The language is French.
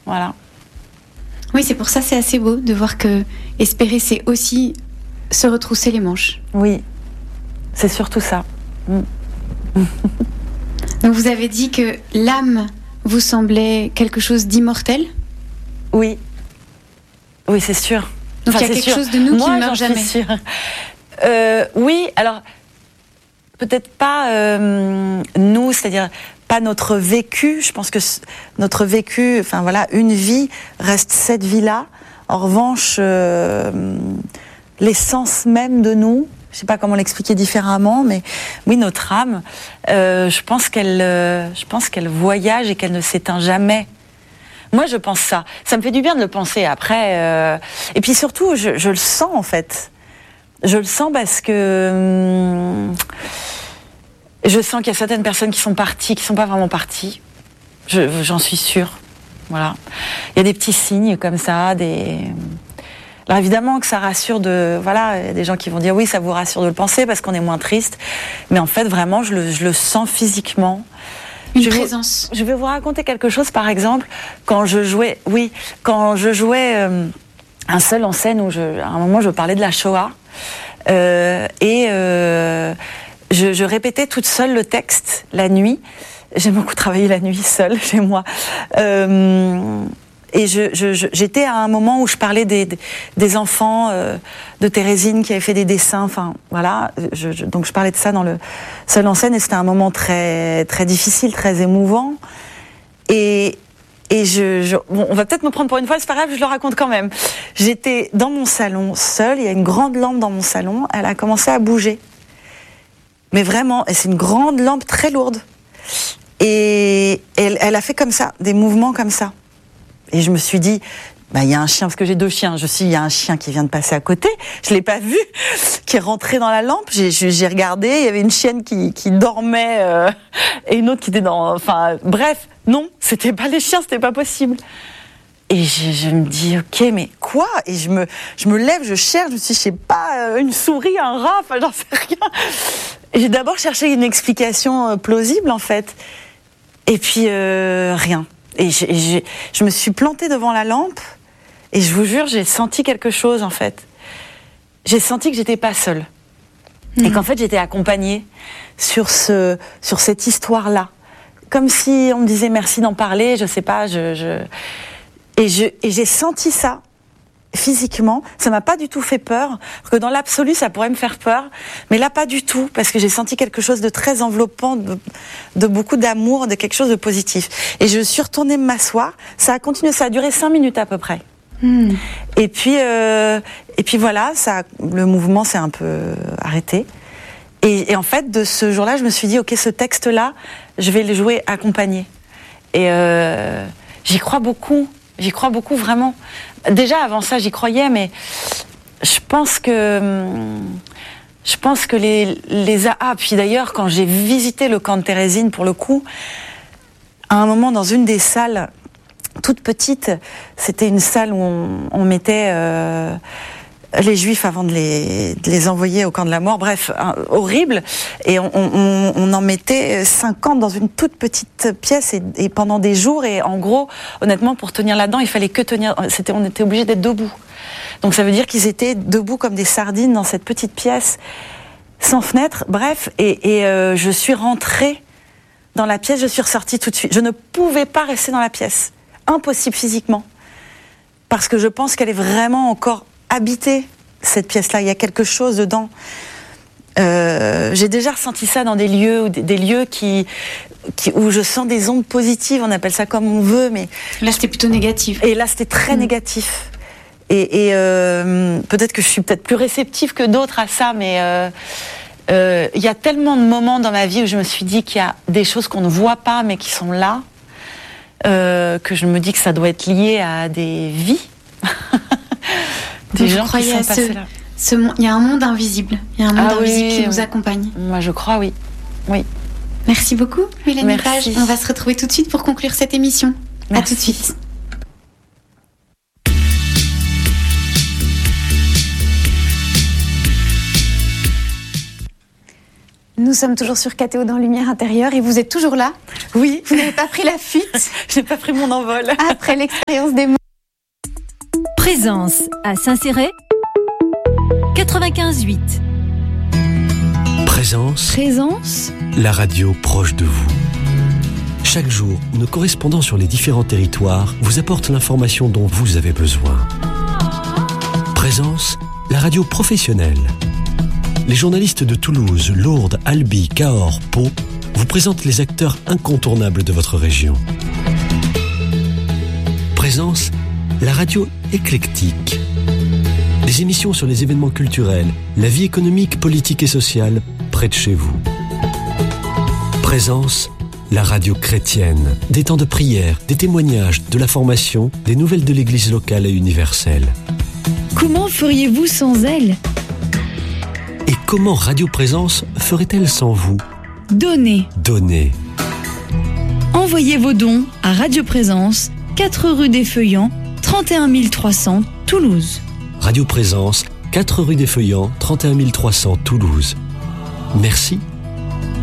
Voilà. Oui, c'est pour ça c'est assez beau de voir que espérer, c'est aussi se retrousser les manches. Oui, c'est surtout ça. Donc vous avez dit que l'âme vous semblait quelque chose d'immortel. Oui. Oui, c'est sûr. Donc il y a quelque chose de nous qui ne meurt jamais. Sûre. Oui, alors peut-être pas nous, c'est-à-dire pas notre vécu. Je pense que notre vécu, enfin voilà, une vie reste cette vie-là. En revanche, l'essence même de nous, je sais pas comment l'expliquer différemment, mais oui, notre âme, je pense qu'elle voyage et qu'elle ne s'éteint jamais. Moi, je pense ça. Ça me fait du bien de le penser. Après, et puis surtout, je le sens en fait. Je le sens parce que je sens qu'il y a certaines personnes qui sont parties, qui sont pas vraiment parties. J'en suis sûre. Voilà. Il y a des petits signes comme ça, Alors évidemment que ça rassure voilà, il y a des gens qui vont dire oui, ça vous rassure de le penser parce qu'on est moins triste. Mais en fait, vraiment, je le sens physiquement. Une présence. Je vais vous raconter quelque chose, par exemple, quand je jouais un seul en scène où à un moment je parlais de la Shoah je répétais toute seule le texte la nuit. J'aime beaucoup travailler la nuit seule chez moi. Et j'étais à un moment où je parlais des enfants de Thérésine qui avaient fait des dessins. Enfin, voilà. Donc je parlais de ça dans le seul en scène et c'était un moment très très difficile, très émouvant. Et bon, on va peut-être me prendre pour une folle, c'est pas grave, je le raconte quand même. J'étais dans mon salon seule. Il y a une grande lampe dans mon salon. Elle a commencé à bouger. Mais vraiment, et c'est une grande lampe très lourde. Et elle a fait comme ça, des mouvements comme ça. Et je me suis dit, il y a un chien, parce que j'ai 2 chiens. Il y a un chien qui vient de passer à côté. Je l'ai pas vu, qui est rentré dans la lampe. J'ai regardé, il y avait une chienne qui dormait et une autre qui était enfin, bref, non, c'était pas les chiens, c'était pas possible. Et je me dis, ok, mais quoi? Et je me lève, je cherche, je me suis dit, je sais pas, une souris, un rat, enfin, j'en sais rien. Et j'ai d'abord cherché une explication plausible, en fait. Et puis, rien. Et je me suis plantée devant la lampe, et je vous jure, j'ai senti quelque chose, en fait. J'ai senti que j'étais pas seule. Et qu'en fait, j'étais accompagnée sur cette histoire-là. Comme si on me disait merci d'en parler, je sais pas, Et j'ai senti ça physiquement. Ça m'a pas du tout fait peur. Parce que dans l'absolu, ça pourrait me faire peur. Mais là, pas du tout. Parce que j'ai senti quelque chose de très enveloppant, de beaucoup d'amour, de quelque chose de positif. Et je suis retournée m'asseoir. Ça a continué, ça a duré 5 minutes à peu près. Et puis voilà, le mouvement s'est un peu arrêté. Et en fait, de ce jour-là, je me suis dit, ok, ce texte-là, je vais le jouer accompagné. Et j'y crois beaucoup. J'y crois beaucoup, vraiment. Déjà, avant ça, j'y croyais, mais je pense que puis d'ailleurs, quand j'ai visité le camp de Thérésine, pour le coup, à un moment, dans une des salles, toute petite, c'était une salle où on mettait les Juifs avant de les envoyer au camp de la mort. Bref, horrible. Et on en mettait 50 dans une toute petite pièce et pendant des jours. Et en gros, honnêtement, pour tenir là-dedans, il fallait que tenir. On était obligé d'être debout. Donc ça veut dire qu'ils étaient debout comme des sardines dans cette petite pièce, sans fenêtre. Bref, et je suis rentrée dans la pièce, je suis ressortie tout de suite. Je ne pouvais pas rester dans la pièce. Impossible physiquement. Parce que je pense qu'elle est vraiment encore habiter cette pièce-là. Il y a quelque chose dedans. J'ai déjà ressenti ça dans des lieux où je sens des ondes positives. On appelle ça comme on veut, mais là c'était plutôt négatif. Et là c'était très négatif. Et peut-être que je suis peut-être plus réceptive que d'autres à ça, mais il y a tellement de moments dans ma vie où je me suis dit qu'il y a des choses qu'on ne voit pas, mais qui sont là, que je me dis que ça doit être lié à des vies. Des gens qui sont passés là. Il y a un monde invisible. Il y a un monde invisible qui nous accompagne. Moi, je crois, oui. Oui. Merci beaucoup, Mélanie Page. On va se retrouver tout de suite pour conclure cette émission. Merci. À tout de suite. Nous sommes toujours sur KTO dans Lumière Intérieure et vous êtes toujours là. Oui. Vous n'avez pas pris la fuite. Je n'ai pas pris mon envol. Après l'expérience des mots. Présence à Saint-Céré 95.8. Présence, la radio proche de vous. Chaque jour, nos correspondants sur les différents territoires vous apportent l'information dont vous avez besoin. Présence, la radio professionnelle. Les journalistes de Toulouse, Lourdes, Albi, Cahors, Pau vous présentent les acteurs incontournables de votre région. Présence, la radio éclectique. Des émissions sur les événements culturels, la vie économique, politique et sociale près de chez vous. Présence, la radio chrétienne. Des temps de prière, des témoignages, de la formation, des nouvelles de l'église locale et universelle. Comment feriez-vous sans elle? Et comment Radio Présence ferait-elle sans vous? Donnez. Envoyez vos dons à Radio Présence, 4 rue des Feuillants, 31 300, Toulouse. Radio Présence, 4 rue des Feuillants, 31 300, Toulouse. Merci